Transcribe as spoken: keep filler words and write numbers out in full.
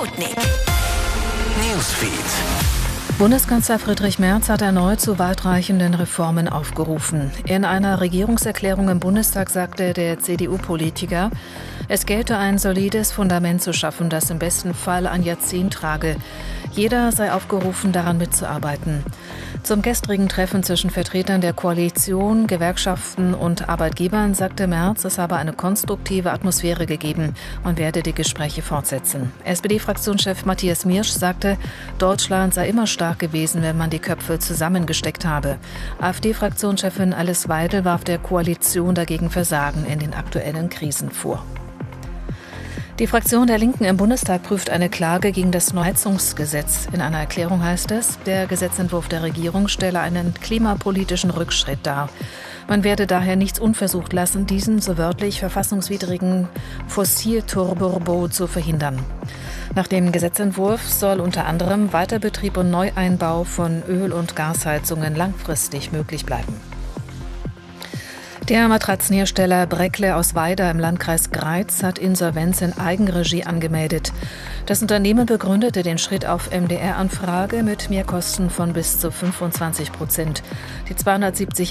Sputnik Newsfeed. Bundeskanzler Friedrich Merz hat erneut zu weitreichenden Reformen aufgerufen. In einer Regierungserklärung im Bundestag sagte der C D U-Politiker, es gelte ein solides Fundament zu schaffen, das im besten Fall ein Jahrzehnt trage. Jeder sei aufgerufen, daran mitzuarbeiten. Zum gestrigen Treffen zwischen Vertretern der Koalition, Gewerkschaften und Arbeitgebern sagte Merz, es habe eine konstruktive Atmosphäre gegeben und werde die Gespräche fortsetzen. S P D-Fraktionschef Matthias Miersch sagte, Deutschland sei immer stark gewesen, wenn man die Köpfe zusammengesteckt habe. AfD-Fraktionschefin Alice Weidel warf der Koalition dagegen Versagen in den aktuellen Krisen vor. Die Fraktion der Linken im Bundestag prüft eine Klage gegen das Heizungsgesetz. In einer Erklärung heißt es, der Gesetzentwurf der Regierung stelle einen klimapolitischen Rückschritt dar. Man werde daher nichts unversucht lassen, diesen so wörtlich verfassungswidrigen Fossil-Turbo zu verhindern. Nach dem Gesetzentwurf soll unter anderem Weiterbetrieb und Neueinbau von Öl- und Gasheizungen langfristig möglich bleiben. Der Matratzenhersteller Bräckle aus Weida im Landkreis Greiz hat Insolvenz in Eigenregie angemeldet. Das Unternehmen begründete den Schritt auf M D R-Anfrage mit Mehrkosten von bis zu fünfundzwanzig Prozent. Die zweihundertsiebzig